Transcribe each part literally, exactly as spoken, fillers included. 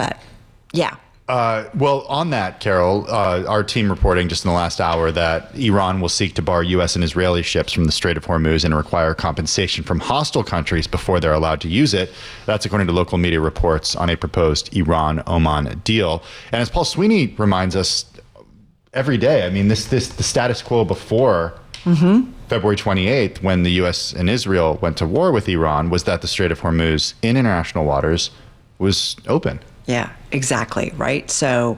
but yeah. Uh, well, on that, Carol, uh, our team reporting just in the last hour that Iran will seek to bar U S and Israeli ships from the Strait of Hormuz and require compensation from hostile countries before they're allowed to use it. That's according to local media reports on a proposed Iran-Oman deal. And as Paul Sweeney reminds us every day, I mean, this this the status quo before mm-hmm. February twenty-eighth, when the U S and Israel went to war with Iran, was that the Strait of Hormuz in international waters was open. Yeah, exactly. Right. So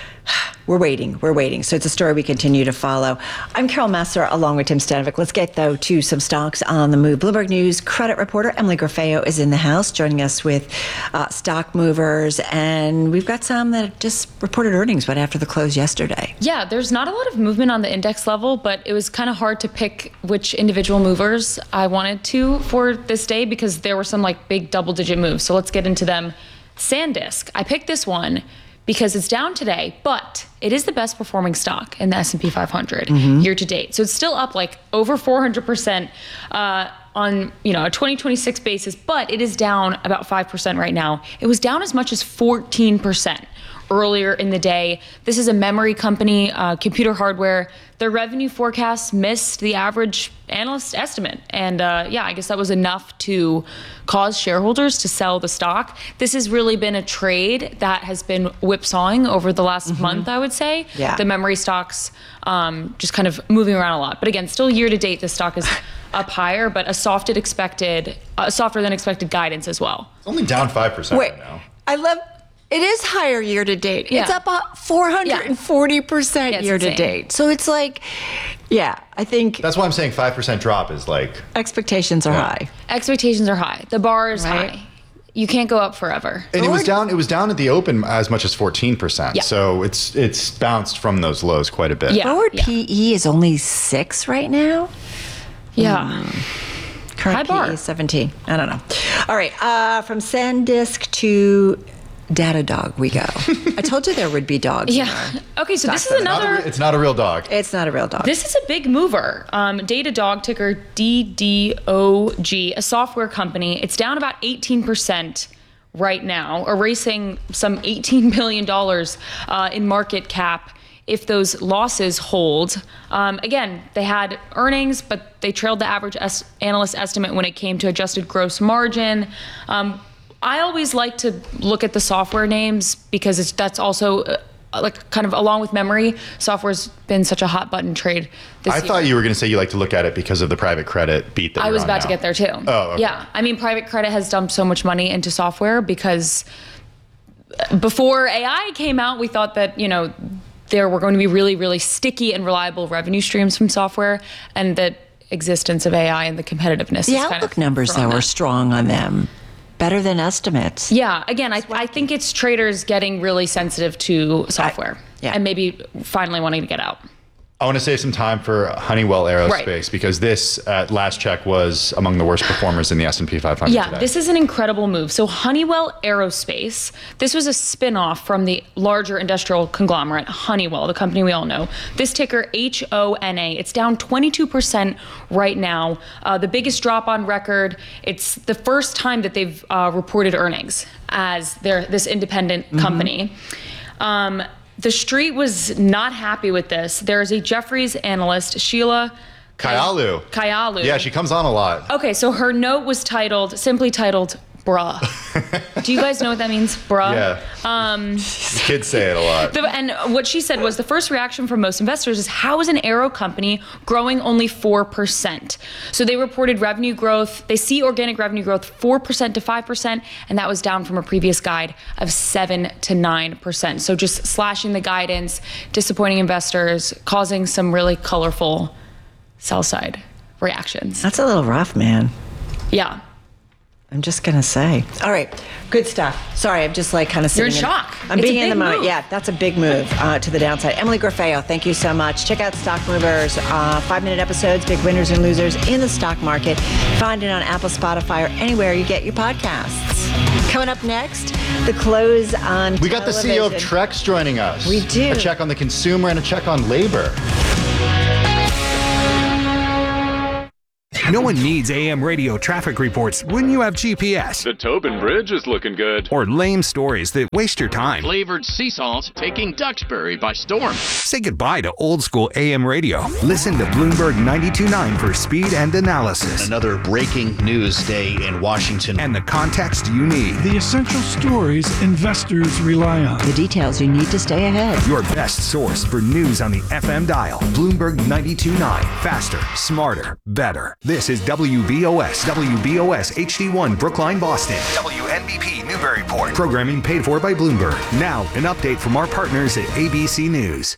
we're waiting. We're waiting. So it's a story we continue to follow. I'm Carol Massar along with Tim Stanovic. Let's get, though, to some stocks on the move. Bloomberg News credit reporter Emily Grafeo is in the house joining us with uh, stock movers. And we've got some that just reported earnings right after the close yesterday. Yeah, there's not a lot of movement on the index level, but it was kind of hard to pick which individual movers I wanted to for this day because there were some like big double digit moves. So let's get into them. SanDisk. I picked this one because it's down today, but it is the best performing stock in the S and P five hundred mm-hmm. year to date. So it's still up like over four hundred percent uh, on, you know, a twenty twenty-six basis, but it is down about five percent right now. It was down as much as fourteen percent earlier in the day. This is a memory company, uh, computer hardware. Their revenue forecasts missed the average analyst estimate. And uh, yeah, I guess that was enough to cause shareholders to sell the stock. This has really been a trade that has been whipsawing over the last mm-hmm. month, I would say. Yeah. The memory stocks um, just kind of moving around a lot. But again, still year to date, the stock is up higher, but a softer expected, uh, softer than expected guidance as well. It's only down five percent Wait, right now. I love... It is higher year to date. Yeah. It's up four hundred forty percent yeah. year to date. So it's like, yeah, I think That's why I'm saying five percent drop is like... expectations are Yeah. high. Expectations are high. The bar is Right. high. You can't go up forever. And it was down. It was down at the open as much as fourteen percent. Yeah. So it's it's bounced from those lows quite a bit. Yeah. Forward P E is only six right now. Yeah. Current High bar. P E is seventeen. I don't know. All right. Uh, from SanDisk to Datadog we go. I told you there would be dogs. in Yeah. our- Okay, so this is Stock Not a another... re- it's not a real dog. It's not a real dog. This is a big mover. Um, Datadog, ticker D D O G, a software company. It's down about eighteen percent right now, erasing some eighteen billion dollars uh, in market cap if those losses hold. Um, again, they had earnings, but they trailed the average es- analyst estimate when it came to adjusted gross margin. Um, I always like to look at the software names because it's, that's also uh, like kind of along with memory, software's been such a hot button trade this I year. thought you were going to say you like to look at it because of the private credit beat that I you're was on about to now. get there too. Oh, okay. Yeah. I mean, private credit has dumped so much money into software because before A I came out, we thought that, you know, there were going to be really, really sticky and reliable revenue streams from software, and that existence of A I and the competitiveness the is kind outlook of numbers, though, thrown are that. strong on them. Better than estimates. Yeah, again, I, I think it's traders getting really sensitive to software yeah. and maybe finally wanting to get out. I want to save some time for Honeywell Aerospace Right. because this, at last check, was among the worst performers in the S and P five hundred Yeah, today. this is an incredible move. So Honeywell Aerospace, this was a spin-off from the larger industrial conglomerate, Honeywell, the company we all know. This ticker, H O N A, it's down twenty-two percent right now. Uh, the biggest drop on record. It's the first time that they've uh, reported earnings as their this independent Mm-hmm. company. Um, the street was not happy with this. There's a Jefferies analyst, Sheila Kyalu. Kyalu. Yeah, she comes on a lot. Okay, so her note was titled, simply titled, bruh. Do you guys know what that means, bruh? Yeah. Um, Kids say it a lot. the, and what she said was the first reaction from most investors is, how is an aero company growing only four percent? So they reported revenue growth. They see organic revenue growth four percent to five percent, and that was down from a previous guide of seven to nine percent. So just slashing the guidance, disappointing investors, causing some really colorful sell side reactions. That's a little rough, man. Yeah. I'm just going to say. All right. Good stuff. Sorry, I'm just like kind of You're sitting in shock. I'm It's a being in the big moment. move. Yeah, that's a big move uh, to the downside. Emily Grafeo, thank you so much. Check out Stock Movers, uh, five-minute episodes, big winners and losers in the stock market. Find it on Apple, Spotify, or anywhere you get your podcasts. Coming up next, the close on We got the C E O of television. Trex joining us. We do. A check on the consumer and a check on labor. No one needs A M radio traffic reports when you have G P S. The Tobin Bridge is looking good. Or lame stories that waste your time. Flavored sea salt taking Duxbury by storm. Say goodbye to old school A M radio. Listen to Bloomberg ninety-two point nine for speed and analysis. Another breaking news day in Washington. And the context you need. The essential stories investors rely on. The details you need to stay ahead. Your best source for news on the F M dial. Bloomberg ninety-two point nine. Faster, smarter, better. This is W B O S. W B O S H D one Brookline, Boston. W N B P Newburyport. Programming paid for by Bloomberg. Now, an update from our partners at A B C News.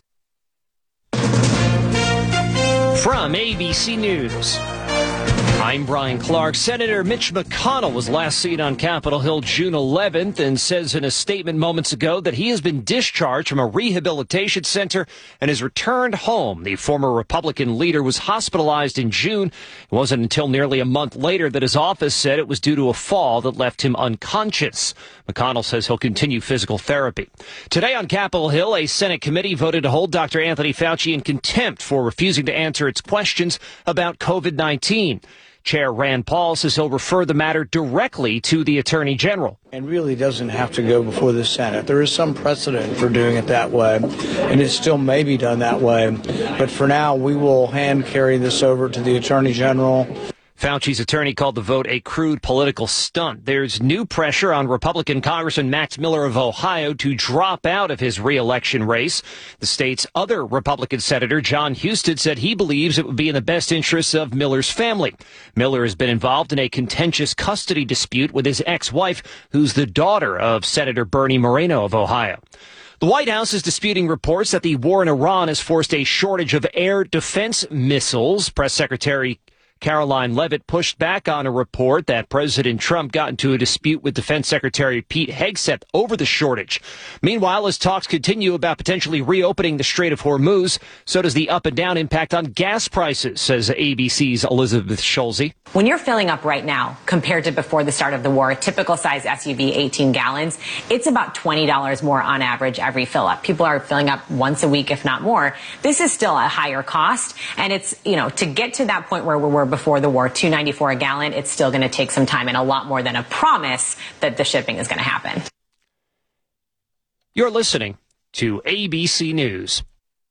From A B C News, I'm Brian Clark. Senator Mitch McConnell was last seen on Capitol Hill June eleventh and says in a statement moments ago that he has been discharged from a rehabilitation center and is returned home. The former Republican leader was hospitalized in June. It wasn't until nearly a month later that his office said it was due to a fall that left him unconscious. McConnell says he'll continue physical therapy. Today on Capitol Hill, a Senate committee voted to hold Doctor Anthony Fauci in contempt for refusing to answer its questions about COVID nineteen. Chair Rand Paul says he'll refer the matter directly to the Attorney General. And really doesn't have to go before the Senate. There is some precedent for doing it that way, and it still may be done that way. But for now, we will hand carry this over to the Attorney General. Fauci's attorney called the vote a crude political stunt. There's new pressure on Republican Congressman Max Miller of Ohio to drop out of his re-election race. The state's other Republican Senator, John Husted, said he believes it would be in the best interests of Miller's family. Miller has been involved in a contentious custody dispute with his ex-wife, who's the daughter of Senator Bernie Moreno of Ohio. The White House is disputing reports that the war in Iran has forced a shortage of air defense missiles. Press Secretary Caroline Leavitt pushed back on a report that President Trump got into a dispute with Defense Secretary Pete Hegseth over the shortage. Meanwhile, as talks continue about potentially reopening the Strait of Hormuz, so does the up and down impact on gas prices, says A B C's Elizabeth Schulze. When you're filling up right now, compared to before the start of the war, a typical size S U V, eighteen gallons, it's about twenty dollars more on average every fill up. People are filling up once a week, if not more. This is still a higher cost. And it's, you know, to get to that point where we were before the war, two ninety-four a gallon, it's still going to take some time and a lot more than a promise that the shipping is going to happen. You're listening to A B C News.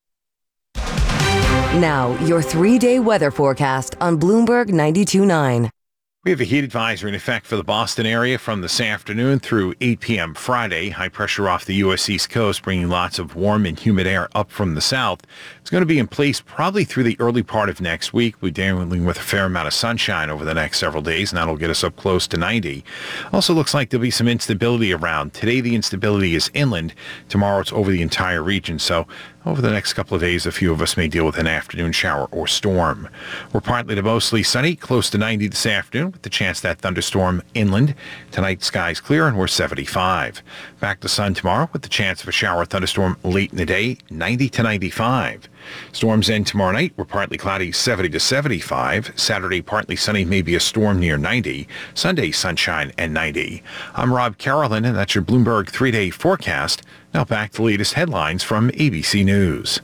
Now, your three-day weather forecast on Bloomberg ninety-two point nine. We have a heat advisory in effect for the Boston area from this afternoon through eight p.m. Friday. High pressure off the U S East Coast, bringing lots of warm and humid air up from the south. It's going to be in place probably through the early part of next week. We're dealing with a fair amount of sunshine over the next several days, and that'll get us up close to ninety. Also looks like there'll be some instability around. Today, the instability is inland. Tomorrow, it's over the entire region. So over the next couple of days, a few of us may deal with an afternoon shower or storm. We're partly to mostly sunny, close to ninety this afternoon, with the chance that thunderstorm inland. Tonight, skies clear, and we're seventy-five. Back to sun tomorrow, with the chance of a shower or thunderstorm late in the day, ninety to ninety-five. Storms end tomorrow night. We're partly cloudy, seventy to seventy-five. Saturday, partly sunny, maybe a storm near ninety. Sunday, sunshine and ninety. I'm Rob Carolyn, and that's your Bloomberg three-day forecast. Now back to the latest headlines from A B C News.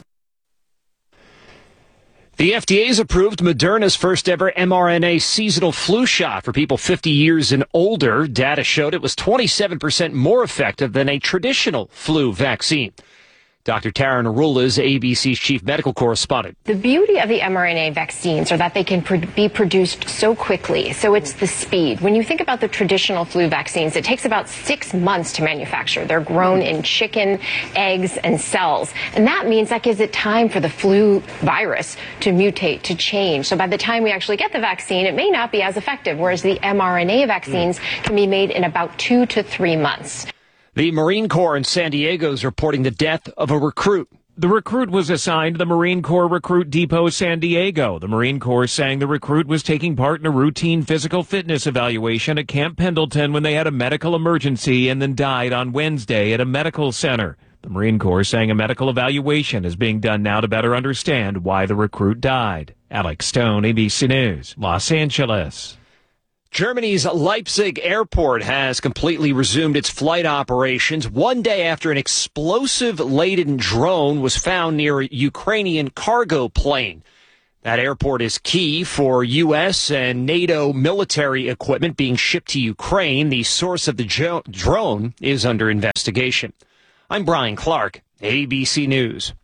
The F D A has approved Moderna's first ever mRNA seasonal flu shot for people fifty years and older. Data showed it was twenty-seven percent more effective than a traditional flu vaccine. Doctor Tara Narula is A B C's chief medical correspondent. The beauty of the mRNA vaccines are that they can pr- be produced so quickly. So it's the speed. When you think about the traditional flu vaccines, it takes about six months to manufacture. They're grown in chicken, eggs, and cells. And that means that gives it time for the flu virus to mutate, to change. So by the time we actually get the vaccine, it may not be as effective, whereas the mRNA vaccines can be made in about two to three months. The Marine Corps in San Diego is reporting the death of a recruit. The recruit was assigned the Marine Corps Recruit Depot San Diego. The Marine Corps saying the recruit was taking part in a routine physical fitness evaluation at Camp Pendleton when they had a medical emergency and then died on Wednesday at a medical center. The Marine Corps saying a medical evaluation is being done now to better understand why the recruit died. Alex Stone, A B C News, Los Angeles. Germany's Leipzig airport has completely resumed its flight operations one day after an explosive-laden drone was found near a Ukrainian cargo plane. That airport is key for U S and NATO military equipment being shipped to Ukraine. The source of the jo- drone is under investigation. I'm Brian Clark, A B C News.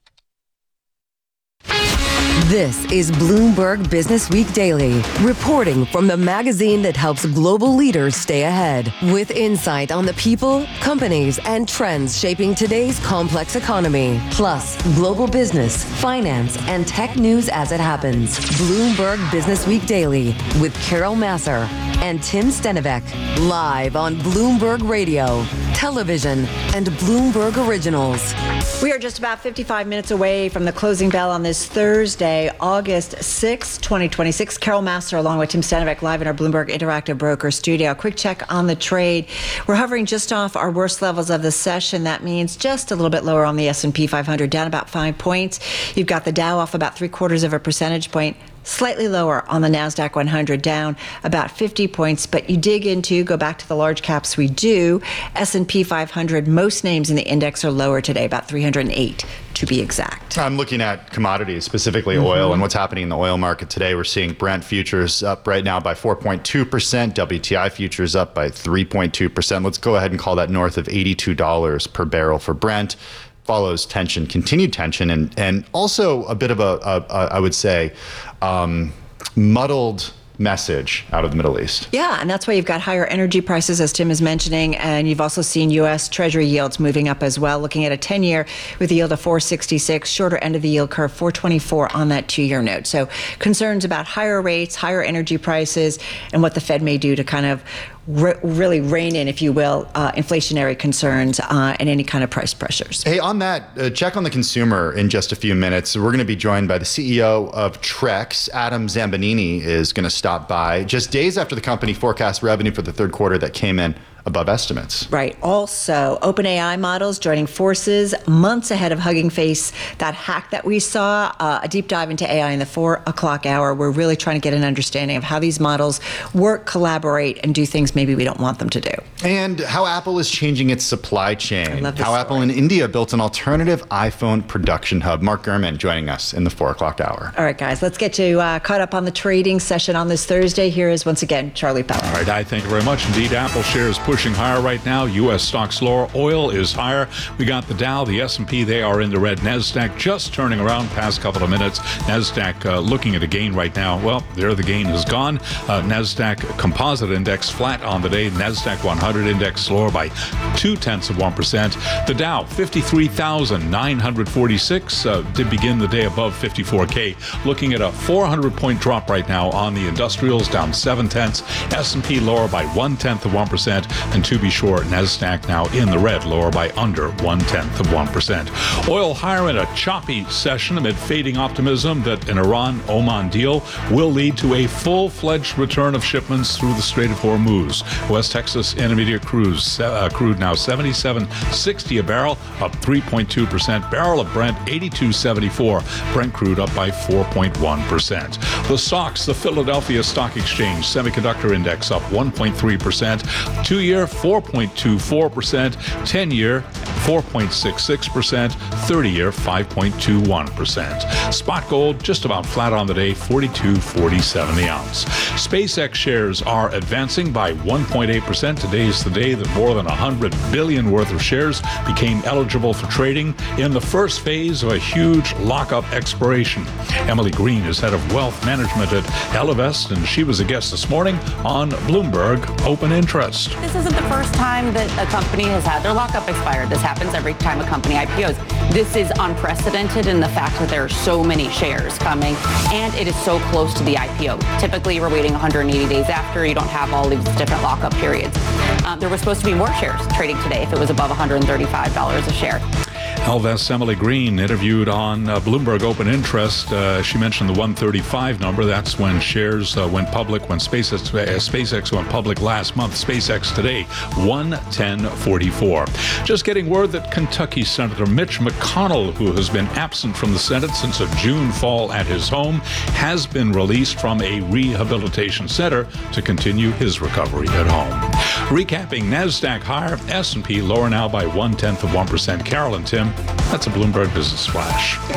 This is Bloomberg Business Week Daily, reporting from the magazine that helps global leaders stay ahead, with insight on the people, companies, and trends shaping today's complex economy, plus global business, finance, and tech news as it happens. Bloomberg Business Week Daily with Carol Massar and Tim Stenivek, live on Bloomberg Radio, television, and Bloomberg Originals. We are just about fifty-five minutes away from the closing bell on this Thursday, August sixth, twenty twenty-six. Carol Massar along with Tim Stenivek live in our Bloomberg Interactive Broker studio. Quick check on the trade. We're hovering just off our worst levels of the session. That means just a little bit lower on the S and P five hundred, down about five points. You've got the Dow off about three quarters of a percentage point. Slightly lower on the NASDAQ one hundred, down about fifty points. But you dig into, go back to the large caps, we do. S and P five hundred, most names in the index are lower today, about three hundred eight to be exact. I'm looking at commodities, specifically mm-hmm. oil, and what's happening in the oil market today. We're seeing Brent futures up right now by four point two percent, W T I futures up by three point two percent. Let's go ahead and call that north of eighty-two dollars per barrel for Brent. Follows tension, continued tension, and and also a bit of a, a, a I would say, um, muddled message out of the Middle East. Yeah, and that's why you've got higher energy prices, as Tim is mentioning, and you've also seen U S Treasury yields moving up as well, looking at a ten-year with a yield of four sixty-six, shorter end of the yield curve, four twenty-four on that two-year note. So concerns about higher rates, higher energy prices, and what the Fed may do to kind of re- really rein in, if you will, uh, inflationary concerns uh, and any kind of price pressures. Hey, on that, uh, check on the consumer in just a few minutes. We're going to be joined by the C E O of Trex. Adam Zambanini is going to stop by just days after the company forecast revenue for the third quarter that came in above estimates. Right. Also, OpenAI models joining forces months ahead of Hugging Face, that hack that we saw, uh, a deep dive into A I in the four o'clock hour. We're really trying to get an understanding of how these models work, collaborate, and do things maybe we don't want them to do. And how Apple is changing its supply chain. I love this how story. Apple in India built an alternative iPhone production hub. Mark Gurman joining us in the four o'clock hour. All right, guys, let's get you uh, caught up on the trading session on this Thursday. Here is once again Charlie Pellet. All right, I thank you very much indeed. Apple shares pushing higher right now. U S stocks lower. Oil is higher. We got the Dow, the S and P, they are in the red. NASDAQ just turning around past couple of minutes. NASDAQ uh, looking at a gain right now. Well, there the gain is gone. Uh, NASDAQ composite index flat on the day. NASDAQ one hundred index lower by two-tenths of one percent. The Dow, fifty-three thousand nine hundred forty-six, uh, did begin the day above fifty-four K. Looking at a four hundred point drop right now on the industrials, down seven-tenths. S and P lower by one-tenth of one percent. And to be sure, NASDAQ now in the red, lower by under one-tenth of one percent. Oil higher in a choppy session amid fading optimism that an Iran-Oman deal will lead to a full-fledged return of shipments through the Strait of Hormuz. West Texas Intermediate crude, uh, crude now seventy-seven sixty a barrel, up three point two percent. Barrel of Brent, eighty-two seventy-four. Brent crude up by four point one percent. The S O X, the Philadelphia Stock Exchange Semiconductor Index, up one point three percent. Two-year, four point two four percent. ten-year, four point six six percent. thirty-year, five point two one percent. Spot gold just about flat on the day, forty-two forty-seven the ounce. SpaceX shares are advancing by one point eight percent. Today is the day that more than one hundred billion worth of shares became eligible for trading in the first phase of a huge lockup expiration. Emily Green is head of wealth management at Ellevest, and she was a guest this morning on Bloomberg Open Interest. This isn't the first time that a company has had their lockup expired. This happens every time a company I P Os. This is unprecedented in the fact that there are so many shares coming, and it is so close to the I P O. Typically, we're waiting one hundred eighty days after. You don't have all these different lockup periods. Um, there was supposed to be more shares trading today if it was above one hundred thirty-five dollars a share. Ellevest Emily Green interviewed on uh, Bloomberg Open Interest. Uh, she mentioned the one thirty-five number. That's when shares uh, went public, when SpaceX, uh, SpaceX went public last month. SpaceX today, one ten forty-four. Just getting word that Kentucky Senator Mitch McConnell, who has been absent from the Senate since a June fall at his home, has been released from a rehabilitation center to continue his recovery at home. Recapping, NASDAQ higher, S and P lower now by one-tenth of one percent. Carol and Tim, that's a Bloomberg Business Flash.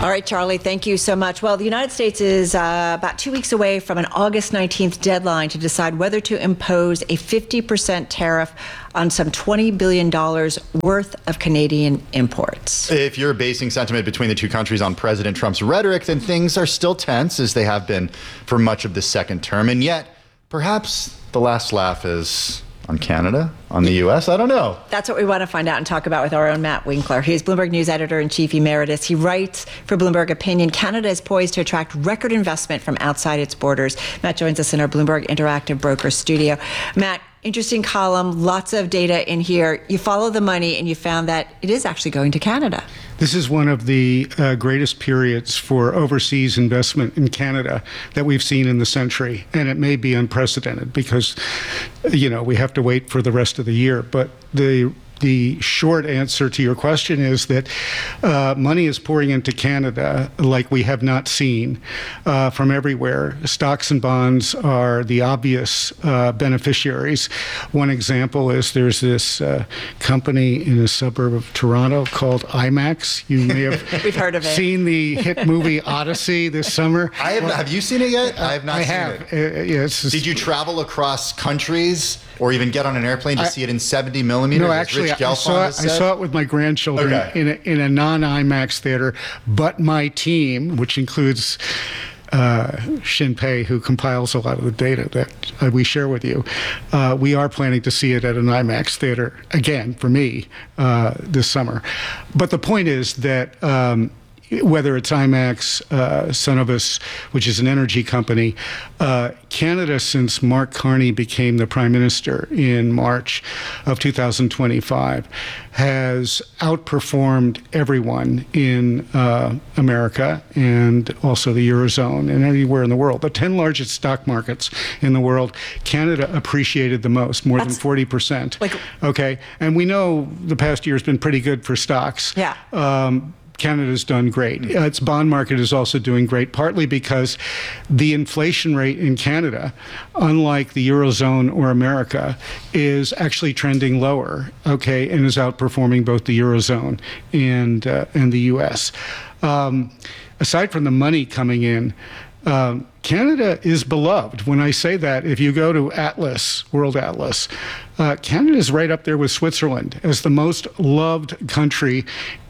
All right, Charlie, thank you so much. Well, the United States is uh, about two weeks away from an August nineteenth deadline to decide whether to impose a fifty percent tariff on some twenty billion dollars worth of Canadian imports. If you're basing sentiment between the two countries on President Trump's rhetoric, then things are still tense, as they have been for much of the second term. And yet, perhaps the last laugh is on Canada, on the U S. I don't know. That's what we want to find out and talk about with our own Matt Winkler. He's Bloomberg News Editor-in-Chief Emeritus. He writes for Bloomberg Opinion. Canada is poised to attract record investment from outside its borders. Matt joins us in our Bloomberg Interactive Broker studio. Matt, interesting column, lots of data in here. You follow the money and you found that it is actually going to Canada. This is one of the uh, greatest periods for overseas investment in Canada that we've seen in the century, and it may be unprecedented because, you know, we have to wait for the rest of the year. But the The short answer to your question is that uh, money is pouring into Canada like we have not seen uh, from everywhere. Stocks and bonds are the obvious uh, beneficiaries. One example is there's this uh, company in a suburb of Toronto called IMAX. You may have We've heard of it. seen the hit movie Odyssey this summer. I have, Well, have you seen it yet? I have not I seen have. it. Uh, yeah, it's just- Did you travel across countries or even get on an airplane to I- see it in seventy millimeters? No, as actually, Rich I Gelfond saw, it, has I said? saw it with my grandchildren Okay. in a, in a non-IMAX theater, but my team, which includes uh, Shinpei, who compiles a lot of the data that uh, we share with you, uh, we are planning to see it at an IMAX theater, again, for me, uh, this summer. But the point is that um, whether it's IMAX, uh, Cenovus, which is an energy company, uh, Canada, since Mark Carney became the prime minister in March of two thousand twenty-five, has outperformed everyone in uh, America and also the Eurozone and anywhere in the world. The ten largest stock markets in the world, Canada appreciated the most, more That's than forty percent. like- Okay, and we know the past year has been pretty good for stocks. Yeah. Um, Canada's done great. Uh, its bond market is also doing great, partly because the inflation rate in Canada, unlike the Eurozone or America, is actually trending lower, okay, and is outperforming both the Eurozone and, uh, and the U S. Um, aside from the money coming in, um, Canada is beloved. When I say that, if you go to Atlas, World Atlas, uh, Canada is right up there with Switzerland as the most loved country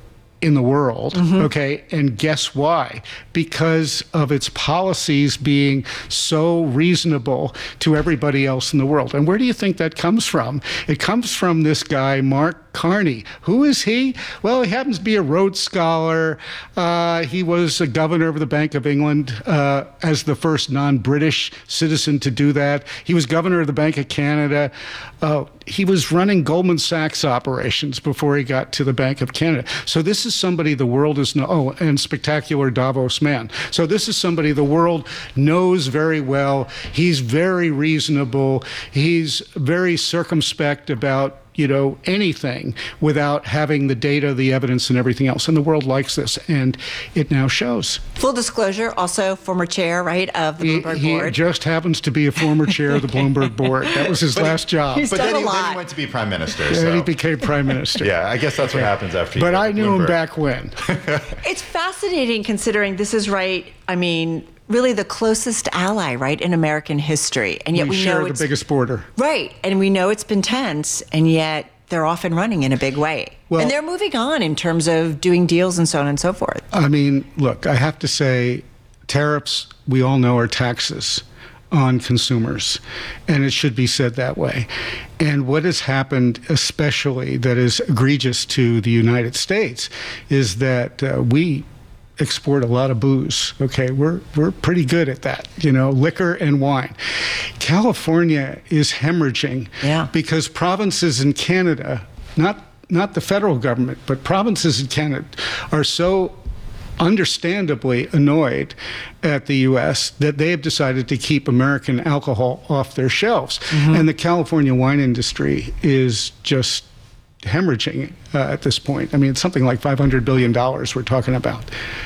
in the world, okay? And guess why? Because of its policies being so reasonable to everybody else in the world. And where do you think that comes from? It comes from this guy, Mark Carney. Who is he? Well, he happens to be a Rhodes Scholar. Uh, he was a governor of the Bank of England uh, as the first non-British citizen to do that. He was governor of the Bank of Canada. Uh, he was running Goldman Sachs operations before he got to the Bank of Canada. So this is somebody the world is, no- oh, and spectacular Davos man. So this is somebody the world knows very well. He's very reasonable. He's very circumspect about, you know, anything without having the data, the evidence, and everything else. And the world likes this, and it now shows. Full disclosure, also former chair, right, of the He, Bloomberg he board. just happens to be a former chair of the Bloomberg board. That was his But he- last job. He's But done then a he, then lot. he went to be prime minister. And So. he became prime minister. Yeah, I guess that's what happens after you But go I to knew him Bloomberg. back when. It's fascinating considering this is right, I mean, really the closest ally, right, in American history. And yet we, we, share know the it's biggest border. right. And we know it's been tense, and yet they're off and running in a big way. Well- and they're moving on in terms of doing deals and so on and so forth. I mean, look, I have to say, tariffs, we all know, are taxes on consumers, and it should be said that way. And what has happened, especially that is egregious to the United States, is that uh, we export a lot of booze. Okay, we're we're pretty good at that, you know, liquor and wine. California is hemorrhaging Yeah. because provinces in Canada, not not the federal government, but provinces in Canada are so understandably annoyed at the U S that they have decided to keep American alcohol off their shelves. And the California wine industry is just hemorrhaging uh, at this point. I mean, it's something like five hundred billion dollars we're talking about.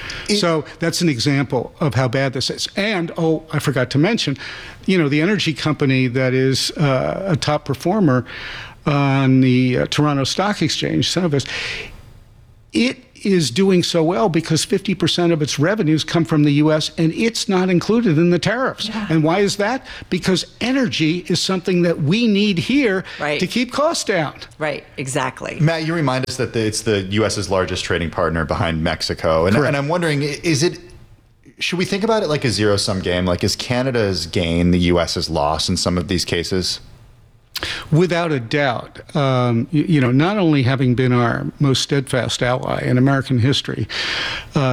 So that's an example of how bad this is. And, oh, I forgot to mention, you know, the energy company that is uh, a top performer on the uh, Toronto Stock Exchange, Cenovus, it is doing so well because fifty percent of its revenues come from the U S and it's not included in the tariffs. Yeah. And why is that? Because energy is something that we need here right. to keep costs down. Right, exactly. Matt, you remind us that the, it's the U S's largest trading partner behind Mexico. And, and I'm wondering, is it, should we think about it like a zero-sum game? Like, is Canada's gain the U S's loss in some of these cases? Without a doubt. Um, you, you know, not only having been our most steadfast ally in American history, uh,